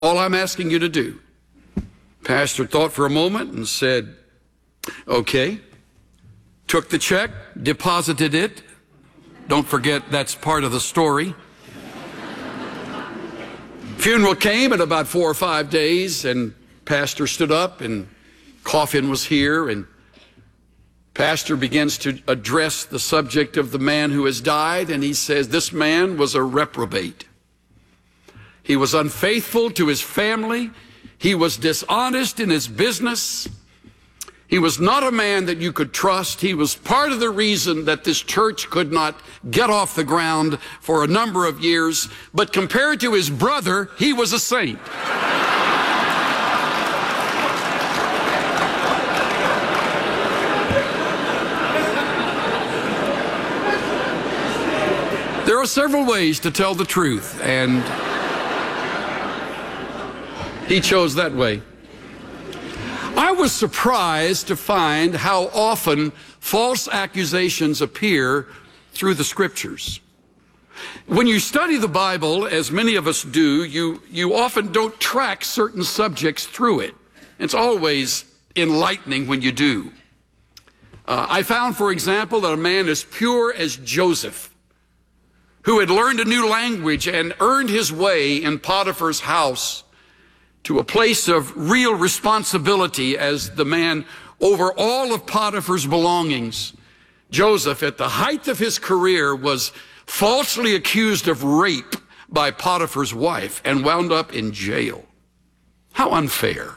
all I'm asking you to do. Pastor thought for a moment and said, okay. Took the check, deposited it. Don't forget, that's part of the story. Funeral came in about 4 or 5 days, and Pastor stood up, and coffin was here, and Pastor begins to address the subject of the man who has died, and he says, this man was a reprobate. He was unfaithful to his family. He was dishonest in his business. He was not a man that you could trust. He was part of the reason that this church could not get off the ground for a number of years. But compared to his brother, he was a saint. There are several ways to tell the truth, and he chose that way. I was surprised to find how often false accusations appear through the scriptures. When you study the Bible, as many of us do, you often don't track certain subjects through it. It's always enlightening when you do. I found, for example, that a man as pure as Joseph, who had learned a new language and earned his way in Potiphar's house to a place of real responsibility as the man over all of Potiphar's belongings, Joseph, at the height of his career, was falsely accused of rape by Potiphar's wife and wound up in jail. How unfair.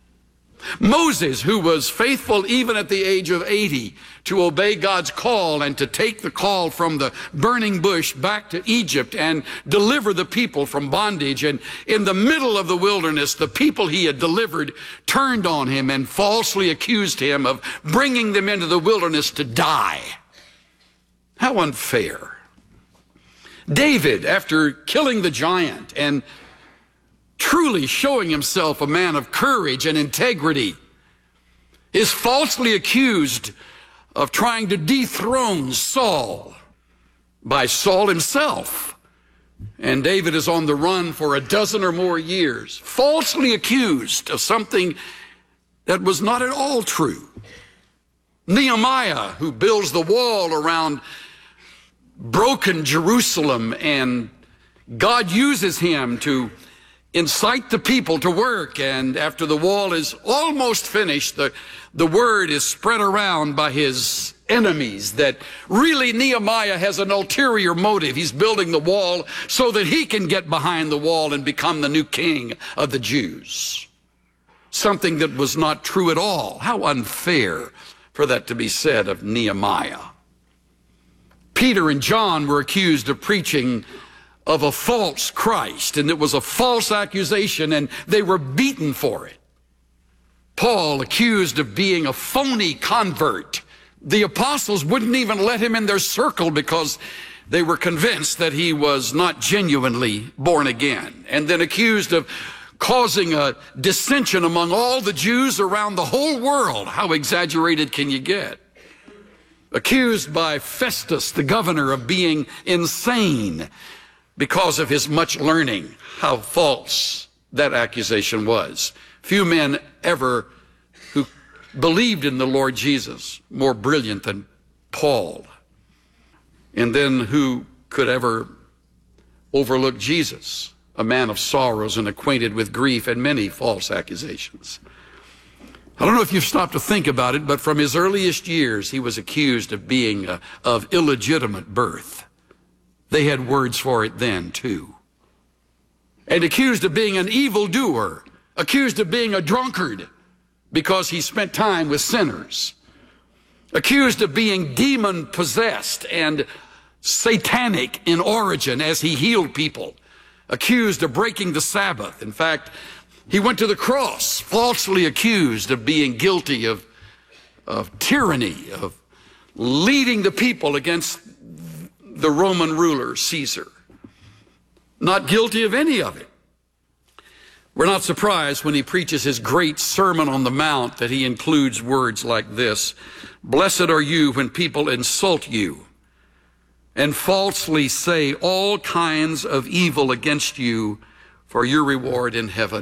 Moses, who was faithful even at the age of 80 to obey God's call and to take the call from the burning bush back to Egypt and deliver the people from bondage. And in the middle of the wilderness, the people he had delivered turned on him and falsely accused him of bringing them into the wilderness to die. How unfair. David, after killing the giant and truly showing himself a man of courage and integrity, is falsely accused of trying to dethrone Saul by Saul himself. And David is on the run for 12 or more years, falsely accused of something that was not at all true. Nehemiah, who builds the wall around broken Jerusalem, and God uses him to incite the people to work, and after the wall is almost finished, the word is spread around by his enemies that really Nehemiah has an ulterior motive. He's building the wall so that he can get behind the wall and become the new king of the Jews. Something that was not true at all. How unfair for that to be said of Nehemiah. Peter and John were accused of preaching of a false Christ, and it was a false accusation, and they were beaten for it. Paul, accused of being a phony convert. The apostles wouldn't even let him in their circle because they were convinced that he was not genuinely born again. And then accused of causing a dissension among all the Jews around the whole world. How exaggerated can you get? Accused by Festus, the governor, of being insane because of his much learning. How false that accusation was. Few men ever who believed in the Lord Jesus more brilliant than Paul. And then who could ever overlook Jesus, a man of sorrows and acquainted with grief, and many false accusations. I don't know if you've stopped to think about it, but from his earliest years, he was accused of being of illegitimate birth. They had words for it then, too. And accused of being an evildoer, accused of being a drunkard because he spent time with sinners, accused of being demon-possessed and satanic in origin as he healed people, accused of breaking the Sabbath. In fact, he went to the cross, falsely accused of being guilty of tyranny, of leading the people against the Roman ruler, Caesar. Not guilty of any of it. We're not surprised when he preaches his great Sermon on the Mount that he includes words like this: "Blessed are you when people insult you and falsely say all kinds of evil against you for your reward in heaven.